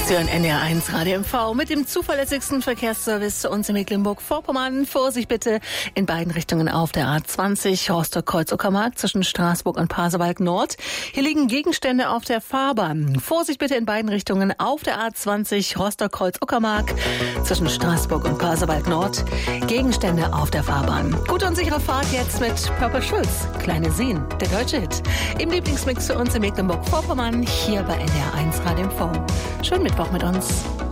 Sie hören NDR1 Radio MV mit dem zuverlässigsten Verkehrsservice zu uns in Mecklenburg-Vorpommern. Vorsicht bitte in beiden Richtungen auf der A20 Rostock-Kreuz-Uckermark zwischen Straßburg und Pasewalk Nord. Hier liegen Gegenstände auf der Fahrbahn. Vorsicht bitte in beiden Richtungen auf der A20 Rostock-Kreuz-Uckermark zwischen Straßburg und Pasewalk Nord. Gegenstände auf der Fahrbahn. Gute und sichere Fahrt jetzt mit Purple Schulz. Kleine Seen, der deutsche Hit. Im Lieblingsmix für uns in Mecklenburg-Vorpommern hier bei NDR1 Radio MV. Schönen Mittwoch mit uns.